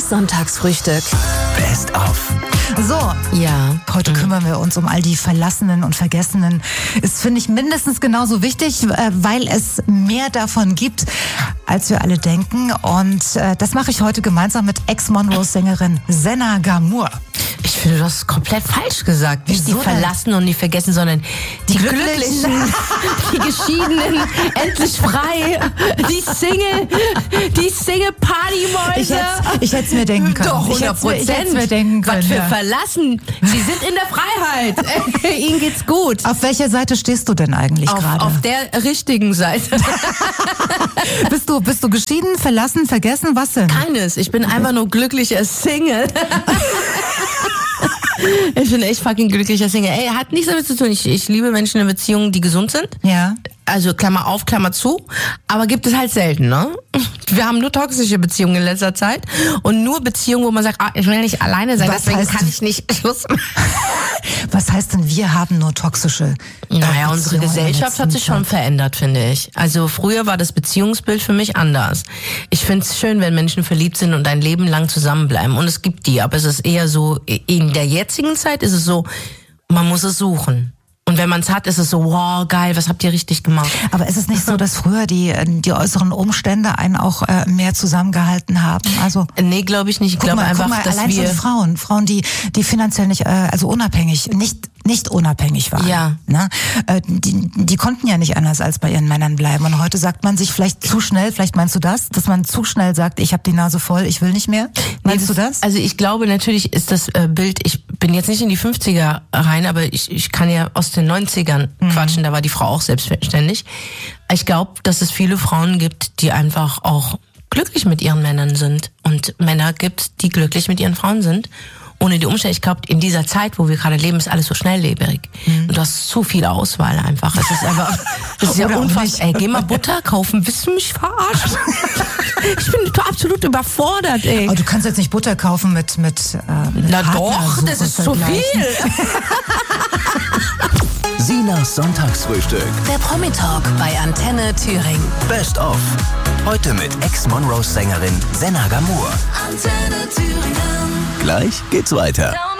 Das Sonntagsfrühstück. Best of. So, Ja. heute kümmern wir uns um all die Verlassenen und Vergessenen. Ist, finde ich, mindestens genauso wichtig, weil es mehr davon gibt, als wir alle denken. Und das mache ich heute gemeinsam mit Ex-Monroe-Sängerin Senna Gamur. Ich finde, du hast komplett falsch gesagt. Nicht die Wieso denn? Verlassenen und die Vergessen, sondern die Glücklichen, die Geschiedenen, endlich frei, die Single-Partymäuse. Ich hätte es mir denken können. Doch, Ich hätte 100%. es mir denken können. Was für ja. Verlassen. Sie sind in der Freiheit. Ihnen geht's gut. Auf welcher Seite stehst du denn eigentlich gerade? Auf der richtigen Seite. Bist du geschieden, verlassen, vergessen? Was denn? Keines. Ich bin einfach nur glücklicher Single. Ich bin echt fucking glücklicher Single. Ey, hat nichts damit zu tun. Ich liebe Menschen in Beziehungen, die gesund sind. Ja. Also Klammer auf, Klammer zu. Aber gibt es halt selten, ne? Wir haben nur toxische Beziehungen in letzter Zeit. Und nur Beziehungen, wo man sagt, ich will nicht alleine sein, deswegen kann ich nicht Schluss machen. Was heißt denn, wir haben nur toxische Naja, unsere Beziehungen in der Gesellschaft hat letzten sich schon Zeit? verändert, finde ich. Also früher war das Beziehungsbild für mich anders. Ich finde es schön, wenn Menschen verliebt sind und ein Leben lang zusammenbleiben. Und es gibt die, aber es ist eher so, in der jetzigen Zeit ist es so, man muss es suchen. Und wenn man es hat, ist es so, wow, geil, was habt ihr richtig gemacht? Aber ist es nicht so, dass früher die äußeren Umstände einen auch mehr zusammengehalten haben? Also Nee, glaube ich nicht. Ich glaube einfach, guck mal, dass allein wir... schon Frauen, die finanziell nicht, also unabhängig, nicht unabhängig waren. Ja. Ne? Die konnten ja nicht anders als bei ihren Männern bleiben. Und heute sagt man sich vielleicht zu schnell, vielleicht meinst du das, dass man zu schnell sagt, ich habe die Nase voll, ich will nicht mehr? Meinst du das? Also ich glaube, natürlich ist das Bild, ich bin jetzt nicht in die 50er rein, aber ich kann ja aus den 90ern quatschen, da war die Frau auch selbstständig. Ich glaube, dass es viele Frauen gibt, die einfach auch glücklich mit ihren Männern sind und Männer gibt, die glücklich mit ihren Frauen sind. Ohne die Umstände, ich glaube, in dieser Zeit, wo wir gerade leben, ist alles so schnelllebig. Und du hast zu viel Auswahl einfach. Es ist einfach, das ist ja Oder auch unfassbar. nicht. Ey, geh mal Butter kaufen, willst du mich verarschen? Ich bin absolut überfordert, ey. Aber du kannst jetzt nicht Butter kaufen mit Na doch, das ist zu viel. Sinas Sonntagsfrühstück. Der Promi-Talk bei Antenne Thüringen. Best of. Heute mit Ex-Monroe-Sängerin Senna Gamur. Antenne Thüringen. Gleich geht's weiter.